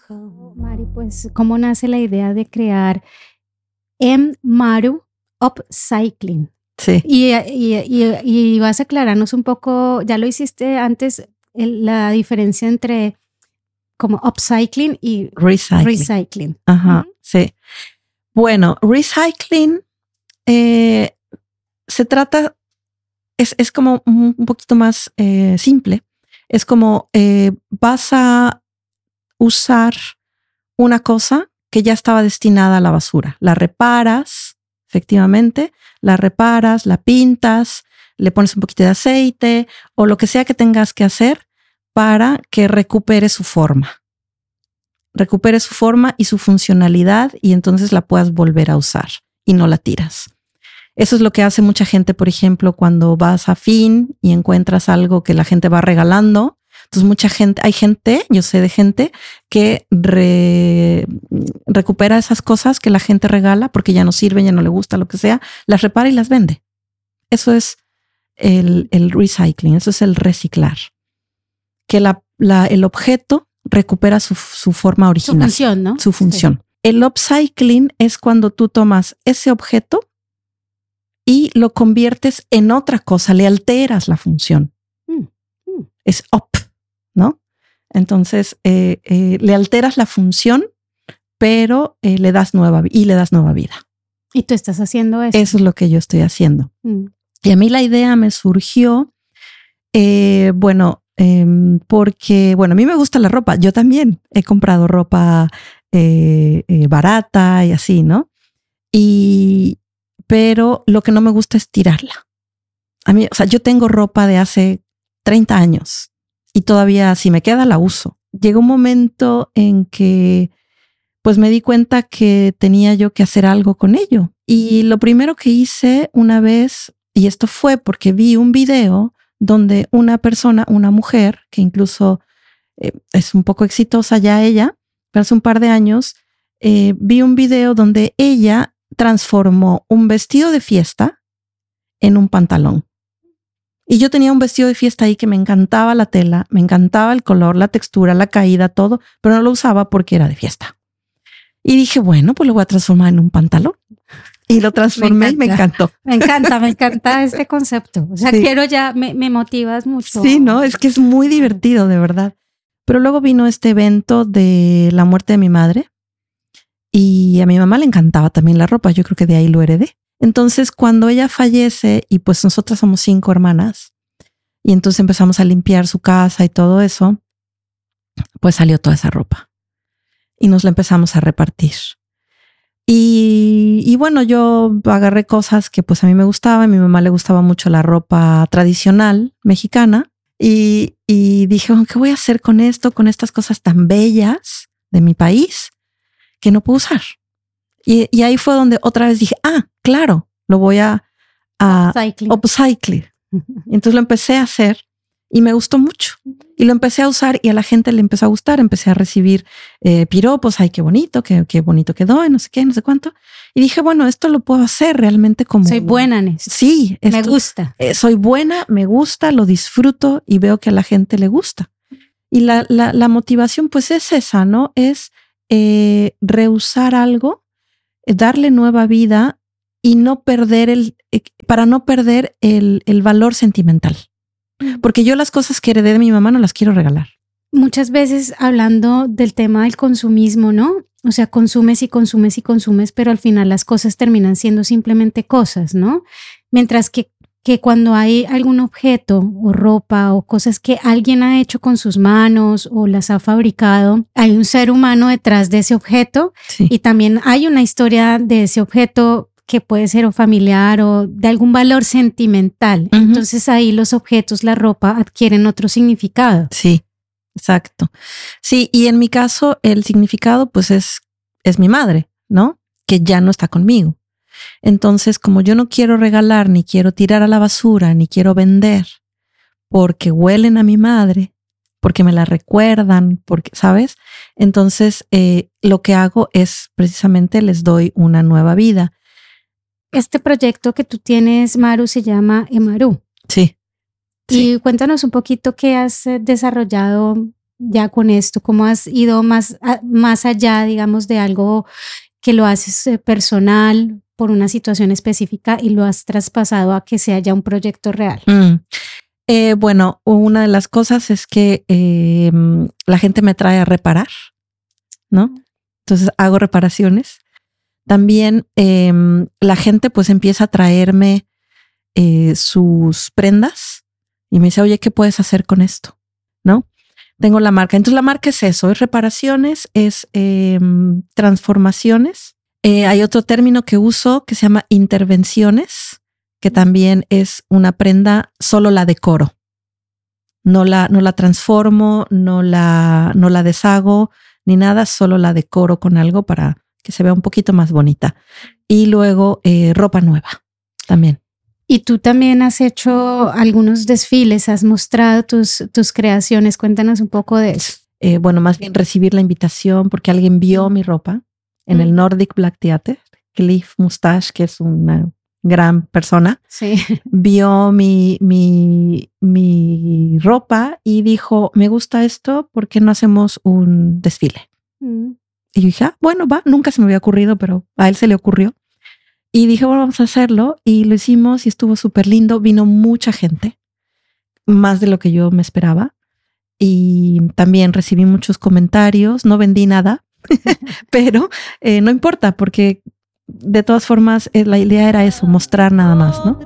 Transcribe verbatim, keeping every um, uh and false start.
Mari, pues, ¿cómo nace la idea de crear M-Maru Upcycling? Sí. Y, y, y, y vas a aclararnos un poco, ya lo hiciste antes, el, la diferencia entre como upcycling y recycling. recycling. Ajá, uh-huh. Sí. Bueno, recycling eh, se trata, es, es como un poquito más eh, simple. Es como eh, vas a usar una cosa que ya estaba destinada a la basura. La reparas, efectivamente, la reparas, la pintas, le pones un poquito de aceite o lo que sea que tengas que hacer para que recupere su forma. Recupere su forma y su funcionalidad y entonces la puedas volver a usar y no la tiras. Eso es lo que hace mucha gente, por ejemplo, cuando vas a Fin y encuentras algo que la gente va regalando. Entonces mucha gente, hay gente, yo sé de gente que re, recupera esas cosas que la gente regala porque ya no sirven, ya no le gusta, lo que sea, las repara y las vende. Eso es el, el recycling, eso es el reciclar. Que la, la, el objeto recupera su, su forma original. Su función, ¿no? Su función. Sí. El upcycling es cuando tú tomas ese objeto y lo conviertes en otra cosa, le alteras la función. Mm. Mm. Es up, ¿no? Entonces, eh, eh, le alteras la función, pero eh, le das nueva y le das nueva vida. ¿Y tú estás haciendo eso? Eso es lo que yo estoy haciendo. Mm. Y a mí la idea me surgió, eh, bueno, eh, porque, bueno, a mí me gusta la ropa. Yo también he comprado ropa eh, eh, barata y así, ¿no? Y, pero lo que no me gusta es tirarla. A mí, o sea, yo tengo ropa de hace treinta años y todavía si me queda la uso. Llegó un momento en que pues me di cuenta que tenía yo que hacer algo con ello. Y lo primero que hice una vez, y esto fue porque vi un video donde una persona, una mujer, que incluso eh, es un poco exitosa ya ella, pero hace un par de años, eh, vi un video donde ella transformó un vestido de fiesta en un pantalón. Y yo tenía un vestido de fiesta ahí que me encantaba la tela, me encantaba el color, la textura, la caída, todo, pero no lo usaba porque era de fiesta. Y dije, bueno, pues lo voy a transformar en un pantalón. Y lo transformé y me encantó. Me encanta, me encanta este concepto. O sea, sí. quiero ya, me, me motivas mucho. Sí, no, es que es muy divertido, de verdad. Pero luego vino este evento de la muerte de mi madre y a mi mamá le encantaba también la ropa. Yo creo que de ahí lo heredé. Entonces, cuando ella fallece y pues nosotras somos cinco hermanas y entonces empezamos a limpiar su casa y todo eso, pues salió toda esa ropa y nos la empezamos a repartir. Y, y bueno, yo agarré cosas que pues a mí me gustaban. A mi mamá le gustaba mucho la ropa tradicional mexicana y, y dije, ¿qué voy a hacer con esto? Con estas cosas tan bellas de mi país que no puedo usar. Y, y ahí fue donde otra vez dije, ah, claro, lo voy a, a upcycling. upcycling. Entonces lo empecé a hacer y me gustó mucho. Y lo empecé a usar y a la gente le empezó a gustar. Empecé a recibir eh, piropos, ay, qué bonito, qué, qué bonito quedó, y no sé qué, no sé cuánto. Y dije, bueno, esto lo puedo hacer realmente como... Soy buena en esto. Sí. Esto, me gusta. Eh, soy buena, me gusta, lo disfruto y veo que a la gente le gusta. Y la, la, la motivación pues es esa, ¿no? Es eh, reusar algo, darle nueva vida y no perder el, para no perder el, el valor sentimental. Porque yo las cosas que heredé de mi mamá no las quiero regalar. Muchas veces hablando del tema del consumismo, ¿no? O sea, consumes y consumes y consumes, pero al final las cosas terminan siendo simplemente cosas, ¿no? Mientras que, que cuando hay algún objeto o ropa o cosas que alguien ha hecho con sus manos o las ha fabricado, hay un ser humano detrás de ese objeto, sí. Y también hay una historia de ese objeto que puede ser o familiar o de algún valor sentimental. Uh-huh. Entonces ahí los objetos, la ropa adquieren otro significado. Sí, exacto. Sí, y en mi caso el significado pues es, es mi madre, ¿no? Que ya no está conmigo. Entonces, como yo no quiero regalar, ni quiero tirar a la basura, ni quiero vender, porque huelen a mi madre, porque me la recuerdan, porque, ¿sabes? Entonces, eh, lo que hago es precisamente les doy una nueva vida. Este proyecto que tú tienes, Maru, se llama M-Maru. Sí. Y sí. cuéntanos un poquito qué has desarrollado ya con esto? ¿Cómo has ido más, a, más allá, digamos, de algo que lo haces eh, personal por una situación específica y lo has traspasado a que sea ya un proyecto real? Mm. Eh, bueno, una de las cosas es que eh, la gente me trae a reparar, ¿no? Entonces hago reparaciones. También eh, la gente pues empieza a traerme eh, sus prendas y me dice, oye, ¿qué puedes hacer con esto? ¿No? Tengo la marca. Entonces la marca es eso, es reparaciones, es eh, transformaciones. Eh, hay otro término que uso que se llama intervenciones, que también es una prenda, solo la decoro. No la, no la transformo, no la, no la deshago ni nada, solo la decoro con algo para que se vea un poquito más bonita. Y luego eh, ropa nueva también. Y tú también has hecho algunos desfiles, has mostrado tus, tus creaciones. Cuéntanos un poco de eso. Eh, bueno, más bien recibir la invitación porque alguien vio mi ropa en mm. el Nordic Black Theatre. Cliff Mustache, que es una gran persona, sí. vio mi, mi, mi ropa y dijo, me gusta esto, ¿por qué no hacemos un desfile? Mm. Y yo dije, ah, bueno, va, nunca se me había ocurrido, pero a él se le ocurrió. Y dije, bueno, vamos a hacerlo. Y lo hicimos y estuvo súper lindo. Vino mucha gente, más de lo que yo me esperaba. Y también recibí muchos comentarios. No vendí nada, pero eh, no importa porque de todas formas, la idea era eso, mostrar nada más, ¿no?